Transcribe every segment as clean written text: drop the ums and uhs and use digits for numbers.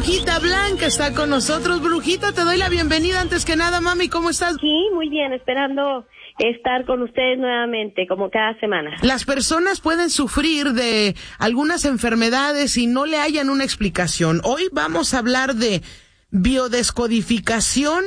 Brujita Blanca está con nosotros. Brujita, te doy la bienvenida antes que nada, mami. ¿Cómo estás? Sí, muy bien, esperando estar con ustedes nuevamente, como cada semana. Las personas pueden sufrir de algunas enfermedades y no le hayan una explicación. Hoy vamos a hablar de biodescodificación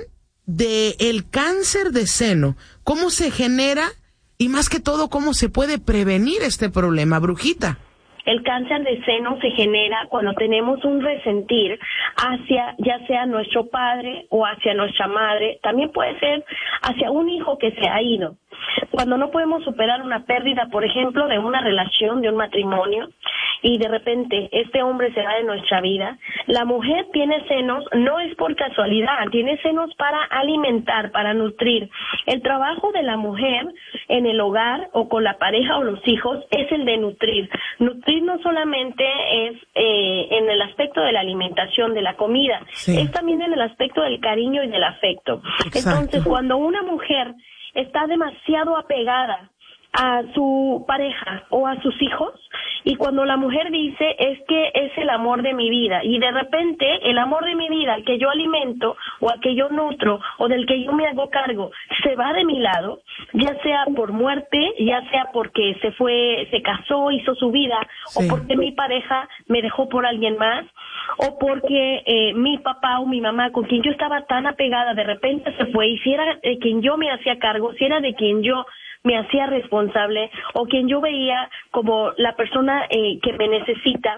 del cáncer de seno. ¿Cómo se genera? Y más que todo, ¿cómo se puede prevenir este problema, Brujita? El cáncer de seno se genera cuando tenemos un resentir hacia, ya sea nuestro padre o hacia nuestra madre, también puede ser hacia un hijo que se ha ido. Cuando no podemos superar una pérdida, por ejemplo, de una relación, de un matrimonio, y de repente este hombre se va de nuestra vida, la mujer tiene senos, no es por casualidad, tiene senos para alimentar, para nutrir. El trabajo de la mujer en el hogar o con la pareja o los hijos es el de nutrir. Nutrir no solamente es en el aspecto de la alimentación, de la comida, sí, es también en el aspecto del cariño y del afecto. Exacto. Entonces, cuando una mujer está demasiado apegada a su pareja o a sus hijos, y cuando la mujer dice es que es el amor de mi vida, y de repente el amor de mi vida, al que yo alimento o al que yo nutro o del que yo me hago cargo, se va de mi lado, ya sea por muerte, ya sea porque se fue, se casó, hizo su vida, sí, o porque mi pareja me dejó por alguien más, o porque mi papá o mi mamá, con quien yo estaba tan apegada, de repente se fue, y si era de quien yo me hacía cargo, si era de quien yo me hacía responsable, o quien yo veía como la persona que me necesita,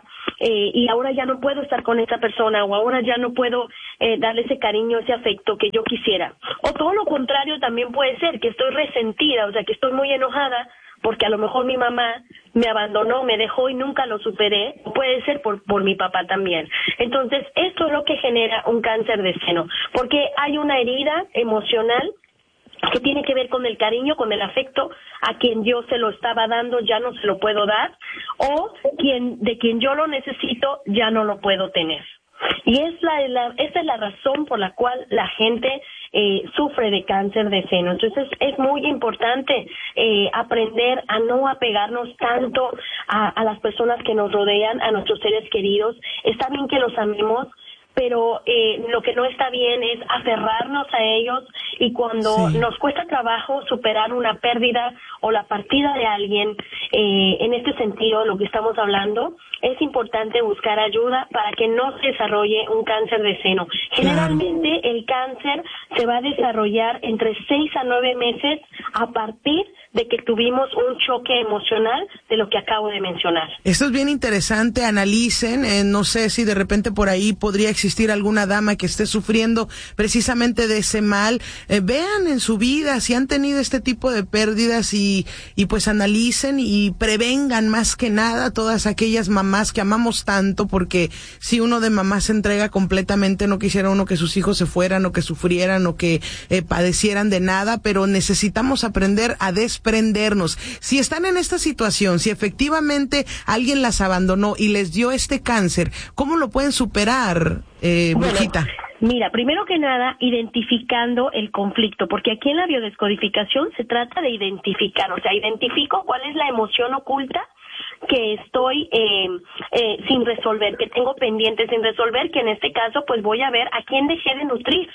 y ahora ya no puedo estar con esa persona, o ahora ya no puedo darle ese cariño, ese afecto que yo quisiera. O todo lo contrario también puede ser, que estoy resentida, o sea, que estoy muy enojada, porque a lo mejor mi mamá me abandonó, me dejó y nunca lo superé. Puede ser por mi papá también. Entonces, esto es lo que genera un cáncer de seno, porque hay una herida emocional que tiene que ver con el cariño, con el afecto a quien yo se lo estaba dando, ya no se lo puedo dar, o de quien yo lo necesito, ya no lo puedo tener. Y esa es la razón por la cual la gente sufre de cáncer de seno. Entonces es muy importante aprender a no apegarnos tanto a las personas que nos rodean, a nuestros seres queridos. Está bien que los amemos, pero lo que no está bien es aferrarnos a ellos, y cuando sí, nos cuesta trabajo superar una pérdida o la partida de alguien, en este sentido, lo que estamos hablando, es importante buscar ayuda para que no se desarrolle un cáncer de seno. Generalmente el cáncer se va a desarrollar entre 6 a 9 meses a partir de que tuvimos un choque emocional de lo que acabo de mencionar. Esto es bien interesante, analicen, no sé si de repente por ahí podría existir alguna dama que esté sufriendo precisamente de ese mal, vean en su vida si han tenido este tipo de pérdidas y pues analicen y prevengan más que nada todas aquellas mamás que amamos tanto, porque si uno de mamás se entrega completamente, no quisiera uno que sus hijos se fueran o que sufrieran o que padecieran de nada, pero necesitamos aprender a desprendernos. Si están en esta situación, si efectivamente alguien las abandonó y les dio este cáncer, ¿cómo lo pueden superar, Brujita? Bueno, mira, primero que nada, identificando el conflicto, porque aquí en la biodescodificación se trata de identificar, o sea, identifico cuál es la emoción oculta que estoy sin resolver, que tengo pendiente sin resolver, que en este caso pues voy a ver a quién dejé de nutrir,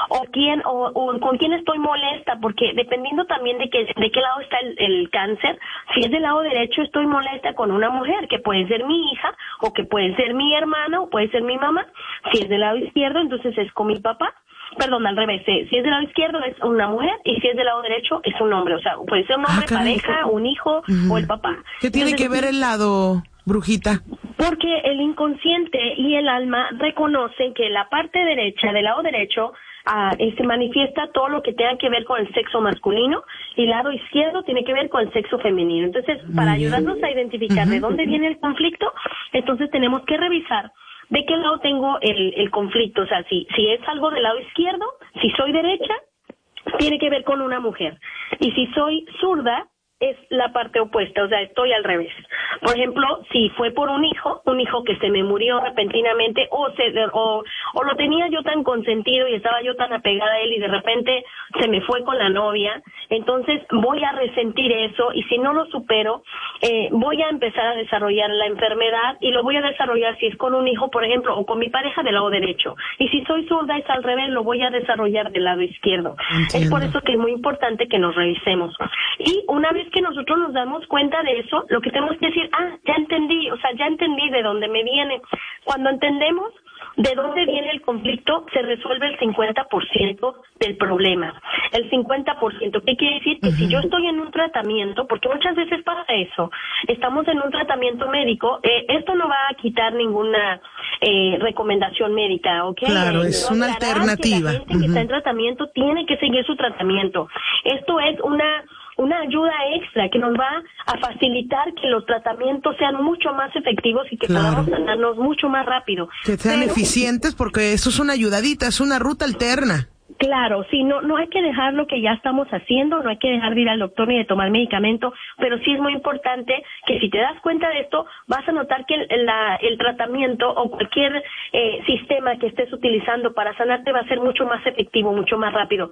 o con quién estoy molesta, porque dependiendo también de qué lado está el cáncer, si es del lado derecho estoy molesta con una mujer, que puede ser mi hija, o que puede ser mi hermana, o puede ser mi mamá. Si es del lado izquierdo, entonces es con mi papá. Perdón, al revés, si es del lado izquierdo es una mujer, y si es del lado derecho es un hombre, o sea, puede ser un hombre, pareja, un hijo, o el papá. ¿Qué tiene que ver el lado, Brujita? Porque el inconsciente y el alma reconocen que la parte derecha, del lado derecho, se manifiesta todo lo que tenga que ver con el sexo masculino, y el lado izquierdo tiene que ver con el sexo femenino. Entonces, para ayudarnos a identificar de dónde viene el conflicto, entonces tenemos que revisar de qué lado tengo el conflicto. O sea, si es algo del lado izquierdo, si soy derecha, tiene que ver con una mujer. Y si soy zurda, es la parte opuesta, o sea, estoy al revés. Por ejemplo, si fue por un hijo que se me murió repentinamente, o o lo tenía yo tan consentido y estaba yo tan apegada a él y de repente se me fue con la novia, entonces voy a resentir eso y si no lo supero, voy a empezar a desarrollar la enfermedad y lo voy a desarrollar si es con un hijo, por ejemplo, o con mi pareja del lado derecho. Y si soy zurda es al revés, lo voy a desarrollar del lado izquierdo. Entiendo. Es por eso que es muy importante que nos revisemos. Y una vez que nosotros nos damos cuenta de eso, lo que tenemos que decir, ya entendí, o sea, ya entendí de dónde me viene. Cuando entendemos de dónde viene el conflicto, se resuelve el 50% del problema. El 50%, ¿qué quiere decir? Que si yo estoy en un tratamiento, porque muchas veces pasa eso, estamos en un tratamiento médico, esto no va a quitar ninguna recomendación médica, ¿ok? Claro, es una alternativa. Que la gente que está en tratamiento tiene que seguir su tratamiento. Esto es una ayuda extra que nos va a facilitar que los tratamientos sean mucho más efectivos y que podamos sanarnos mucho más rápido. Que sean eficientes, porque eso es una ayudadita, es una ruta alterna. Claro, sí, no hay que dejar lo que ya estamos haciendo, no hay que dejar de ir al doctor ni de tomar medicamento, pero sí es muy importante que si te das cuenta de esto, vas a notar que el tratamiento o cualquier sistema que estés utilizando para sanarte va a ser mucho más efectivo, mucho más rápido.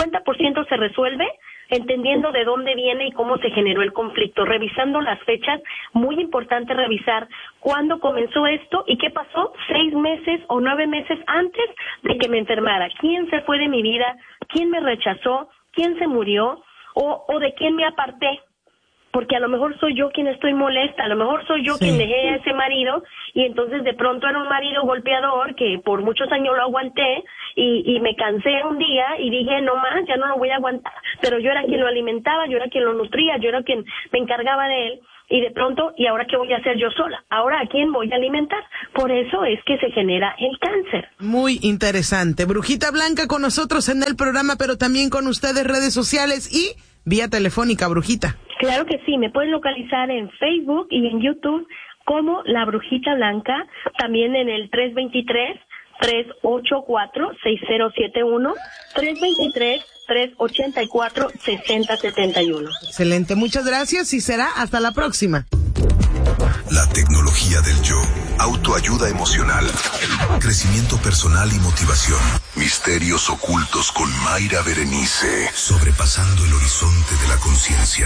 50% se resuelve entendiendo de dónde viene y cómo se generó el conflicto, revisando las fechas, muy importante revisar cuándo comenzó esto y qué pasó 6 meses o 9 meses antes de que me enfermara, quién se fue de mi vida, quién me rechazó, quién se murió o de quién me aparté. Porque a lo mejor soy yo quien estoy molesta, a lo mejor soy yo quien dejé a ese marido y entonces de pronto era un marido golpeador que por muchos años lo aguanté y me cansé un día y dije no más, ya no lo voy a aguantar, pero yo era quien lo alimentaba, yo era quien lo nutría, yo era quien me encargaba de él y de pronto, ¿y ahora qué voy a hacer yo sola? ¿Ahora a quién voy a alimentar? Por eso es que se genera el cáncer. Muy interesante. Brujita Blanca con nosotros en el programa, pero también con ustedes redes sociales y vía telefónica, Brujita. Claro que sí, me pueden localizar en Facebook y en YouTube como La Brujita Blanca, también en el 323-384-6071, 323-384-6071. Excelente, muchas gracias y será hasta la próxima. La tecnología del yo, autoayuda emocional, crecimiento personal y motivación, misterios ocultos con Mayra Berenice, sobrepasando el horizonte de la conciencia.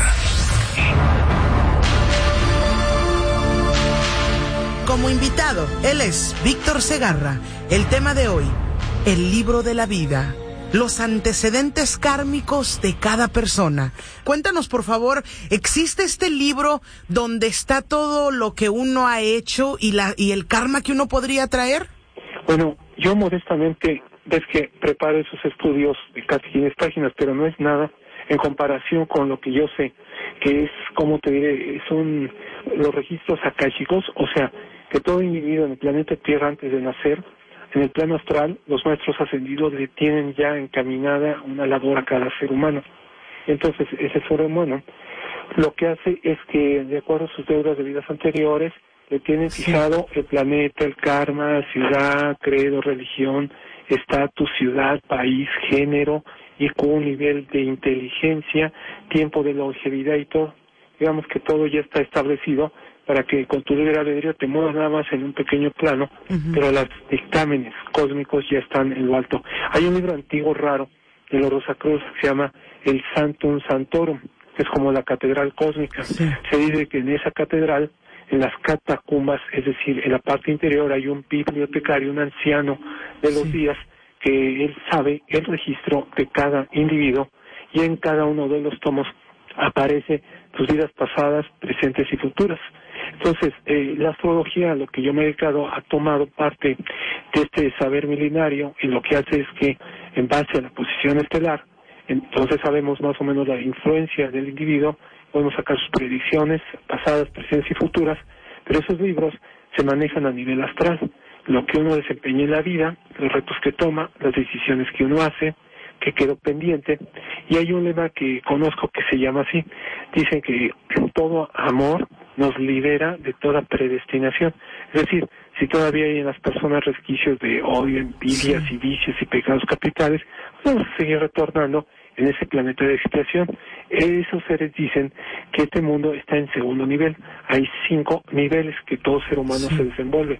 Como invitado, él es Víctor Segarra. El tema de hoy, el libro de la vida. Los antecedentes kármicos de cada persona. Cuéntanos, por favor, ¿existe este libro donde está todo lo que uno ha hecho y el karma que uno podría traer? Bueno, yo modestamente, ves que preparo esos estudios de casi 500 páginas, pero no es nada en comparación con lo que yo sé, que es, como te diré, son los registros akáshicos, o sea, que todo individuo en el planeta Tierra antes de nacer, en el plano astral, los maestros ascendidos le tienen ya encaminada una labor a cada ser humano. Entonces, ese ser humano lo que hace es que, de acuerdo a sus deudas de vidas anteriores, le tienen fijado el planeta, el karma, ciudad, credo, religión, estatus, ciudad, país, género, y con un nivel de inteligencia, tiempo de longevidad y todo. Digamos que todo ya está establecido para que con tu libre albedrío te muevas nada más en un pequeño plano, pero los dictámenes cósmicos ya están en lo alto. Hay un libro antiguo raro de los Rosacruz que se llama el Sanctum Sanctorum, que es como la catedral cósmica. Sí. Se dice que en esa catedral, en las catacumbas, es decir, en la parte interior hay un bibliotecario, un anciano de los días, que él sabe el registro de cada individuo y en cada uno de los tomos aparece sus vidas pasadas, presentes y futuras. Entonces, la astrología, a lo que yo me he dedicado, ha tomado parte de este saber milenario y lo que hace es que, en base a la posición estelar, entonces sabemos más o menos la influencia del individuo, podemos sacar sus predicciones pasadas, presentes y futuras, pero esos libros se manejan a nivel astral, lo que uno desempeña en la vida, los retos que toma, las decisiones que uno hace, que quedó pendiente, y hay un lema que conozco que se llama así, dicen que todo amor nos libera de toda predestinación, es decir, si todavía hay en las personas resquicios de odio, envidias y vicios y pecados capitales, vamos a seguir retornando en ese planeta de expiación. Esos seres dicen que este mundo está en segundo nivel, hay 5 niveles que todo ser humano se desenvuelve,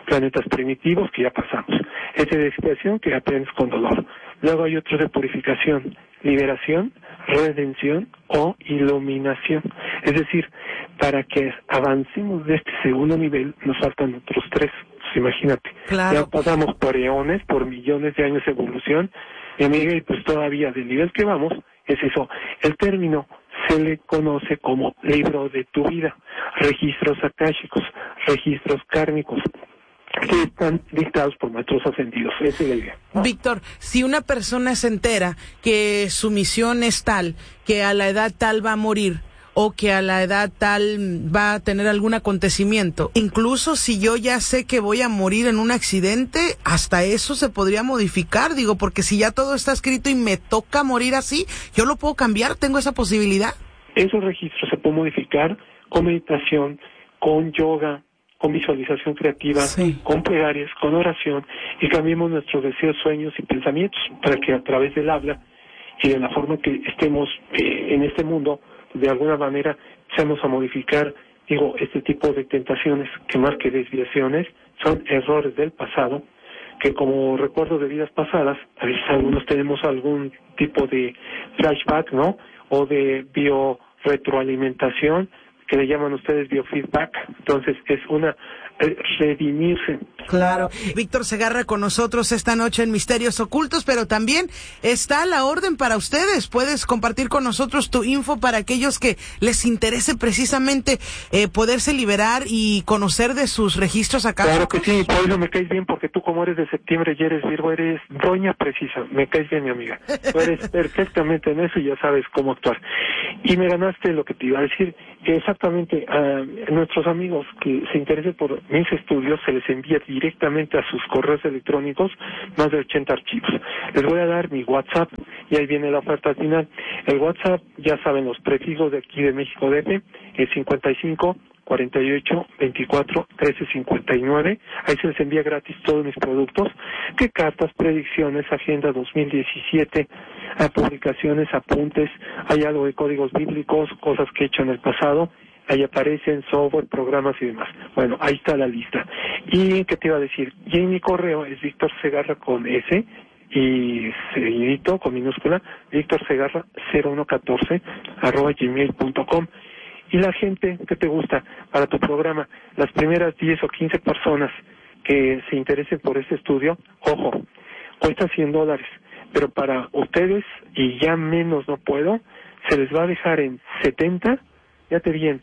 planetas primitivos que ya pasamos. Ese de expiación que aprendes con dolor. Luego hay otros de purificación, liberación, redención o iluminación. Es decir, para que avancemos de este segundo nivel nos faltan otros 3. Pues imagínate, claro. Ya pasamos por eones, por millones de años de evolución, mi amiga, y pues todavía del nivel que vamos es eso. El término se le conoce como libro de tu vida, registros akáshicos, registros kármicos, que están dictados por nuestros ascendidos. Esa es la idea. Víctor, si una persona se entera que su misión es tal, que a la edad tal va a morir, o que a la edad tal va a tener algún acontecimiento, incluso si yo ya sé que voy a morir en un accidente, hasta eso se podría modificar, digo, porque si ya todo está escrito y me toca morir así, yo lo puedo cambiar, tengo esa posibilidad. Esos registros se pueden modificar con meditación, con yoga, con visualización creativa, sí, con plegarias, con oración, y cambiemos nuestros deseos, sueños y pensamientos para que a través del habla y de la forma que estemos en este mundo, de alguna manera empezamos a modificar, este tipo de tentaciones que más que desviaciones son errores del pasado, que como recuerdo de vidas pasadas, a veces algunos tenemos algún tipo de flashback, ¿no? O de biorretroalimentación, que le llaman ustedes biofeedback. Entonces es una redimirse. Claro. Víctor Segarra con nosotros esta noche en Misterios Ocultos, pero también está a la orden para ustedes. Puedes compartir con nosotros tu info para aquellos que les interese precisamente poderse liberar y conocer de sus registros acá. Claro que sí, por eso me caes bien, porque tú como eres de septiembre y eres Virgo, eres doña precisa. Me caes bien, mi amiga. Tú eres perfectamente en eso y ya sabes cómo actuar. Y me ganaste lo que te iba a decir, que exactamente a nuestros amigos que se interesen por mis estudios se les envía directamente a sus correos electrónicos más de 80 archivos. Les voy a dar mi WhatsApp y ahí viene la oferta al final. El WhatsApp, ya saben, los prefijos de aquí de México DF, es 55 48 24 13 59. Ahí se les envía gratis todos mis productos, que cartas, predicciones, agenda 2017, a publicaciones, apuntes, hay algo de códigos bíblicos, cosas que he hecho en el pasado. Ahí aparecen software, programas y demás. Bueno, ahí está la lista. ¿Y qué te iba a decir? Y en mi correo es Víctor Segarra con S y seguidito con minúscula, Víctor Segarra 0114 @gmail.com. Y la gente que te gusta para tu programa, las primeras 10 o 15 personas que se interesen por este estudio, ojo, cuesta $100, pero para ustedes, y ya menos no puedo, se les va a dejar en 70. Fíjate bien,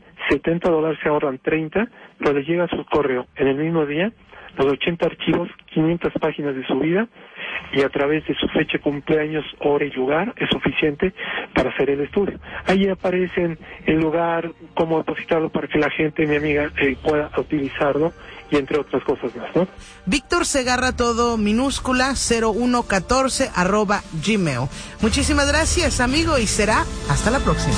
$70 se ahorran 30, pero les llega a su correo en el mismo día los 80 archivos, 500 páginas de su vida, y a través de su fecha de cumpleaños, hora y lugar es suficiente para hacer el estudio. Ahí aparecen el lugar, cómo depositarlo para que la gente, mi amiga, pueda utilizarlo, y entre otras cosas más, ¿no? Víctor Segarra, todo minúscula, 0114 @gmail. Muchísimas gracias, amigo, y será hasta la próxima.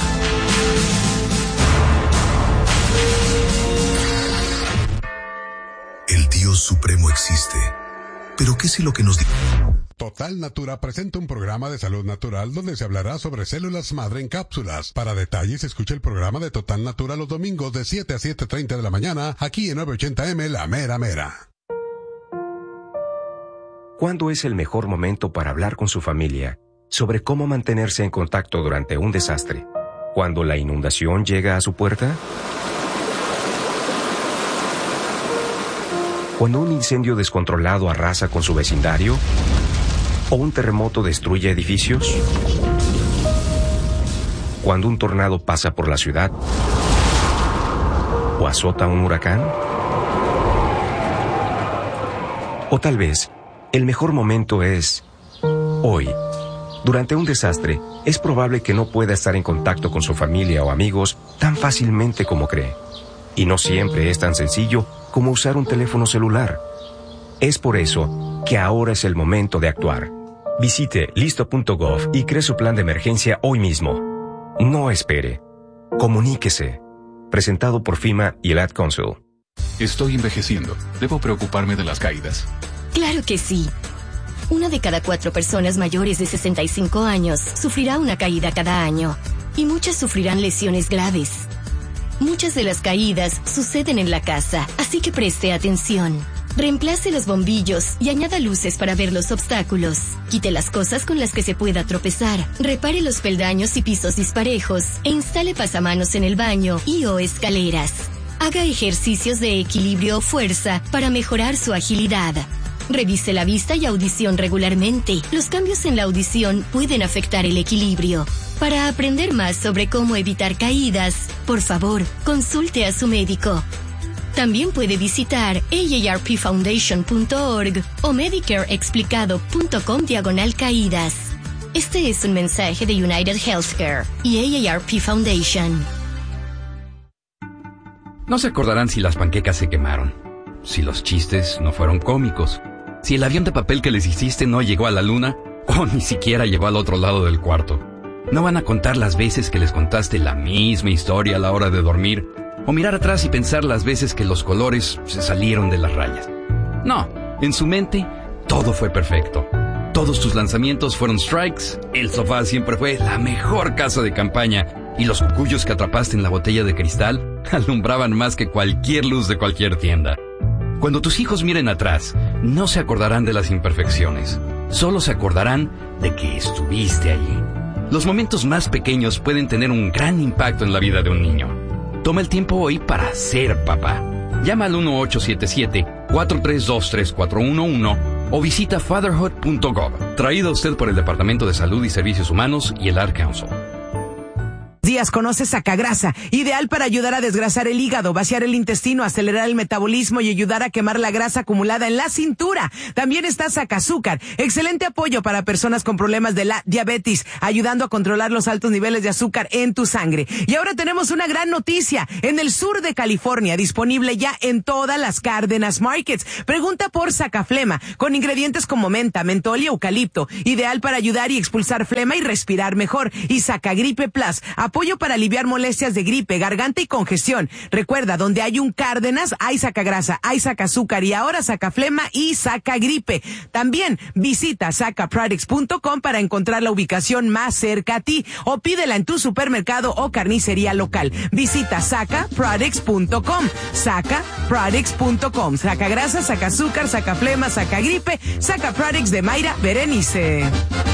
El Dios Supremo existe. ¿Pero qué si lo que nos dice? Total Natura presenta un programa de salud natural donde se hablará sobre células madre en cápsulas. Para detalles, escucha el programa de Total Natura los domingos de 7 a 7:30 de la mañana, aquí en 980M La Mera Mera. ¿Cuándo es el mejor momento para hablar con su familia sobre cómo mantenerse en contacto durante un desastre? ¿Cuando la inundación llega a su puerta? ¿Cuando un incendio descontrolado arrasa con su vecindario? ¿O un terremoto destruye edificios? ¿Cuando un tornado pasa por la ciudad? ¿O azota un huracán? O tal vez, el mejor momento es hoy. Durante un desastre, es probable que no pueda estar en contacto con su familia o amigos tan fácilmente como cree. Y no siempre es tan sencillo como usar un teléfono celular. Es por eso que ahora es el momento de actuar. Visite listo.gov y cree su plan de emergencia hoy mismo. No espere. Comuníquese. Presentado por FEMA y el Ad Council. Estoy envejeciendo. ¿Debo preocuparme de las caídas? Claro que sí. 1 de cada 4 personas mayores de 65 años sufrirá una caída cada año. Y muchas sufrirán lesiones graves. Muchas de las caídas suceden en la casa, así que preste atención. Reemplace los bombillos y añada luces para ver los obstáculos. Quite las cosas con las que se pueda tropezar. Repare los peldaños y pisos disparejos e instale pasamanos en el baño y o escaleras. Haga ejercicios de equilibrio o fuerza para mejorar su agilidad. Revise la vista y audición regularmente. Los cambios en la audición pueden afectar el equilibrio. Para aprender más sobre cómo evitar caídas, por favor, consulte a su médico. También puede visitar aarpfoundation.org o medicareexplicado.com/caídas. Este es un mensaje de United Healthcare y AARP Foundation. No se acordarán si las panquecas se quemaron, si los chistes no fueron cómicos, si el avión de papel que les hiciste no llegó a la luna o ni siquiera llegó al otro lado del cuarto. No van a contar las veces que les contaste la misma historia a la hora de dormir o mirar atrás y pensar las veces que los colores se salieron de las rayas. No, en su mente todo fue perfecto. Todos tus lanzamientos fueron strikes, el sofá siempre fue la mejor casa de campaña y los cucuyos que atrapaste en la botella de cristal alumbraban más que cualquier luz de cualquier tienda. Cuando tus hijos miren atrás, no se acordarán de las imperfecciones, solo se acordarán de que estuviste allí. Los momentos más pequeños pueden tener un gran impacto en la vida de un niño. Toma el tiempo hoy para ser papá. Llama al 1877-432-3411 o visita fatherhood.gov. Traído a usted por el Departamento de Salud y Servicios Humanos y el Ad Council. Días conoce Sacagrasa, ideal para ayudar a desgrasar el hígado, vaciar el intestino, acelerar el metabolismo y ayudar a quemar la grasa acumulada en la cintura. También está Sacazúcar, excelente apoyo para personas con problemas de la diabetes, ayudando a controlar los altos niveles de azúcar en tu sangre. Y ahora tenemos una gran noticia, en el sur de California, disponible ya en todas las Cárdenas Markets. Pregunta por Sacaflema, con ingredientes como menta, mentol y eucalipto, ideal para ayudar y expulsar flema y respirar mejor. Y Sacagripe Plus, apoyo para aliviar molestias de gripe, garganta y congestión. Recuerda, donde hay un Cárdenas, hay Sacagrasa, hay Sacazúcar y ahora Sacaflema y Sacagripe. También visita sacaproducts.com para encontrar la ubicación más cerca a ti o pídela en tu supermercado o carnicería local. Visita sacaproducts.com, sacaproducts.com. Sacagrasa, Sacazúcar, Sacaflema, Sacagripe, Sacaproducts de Mayra Berenice.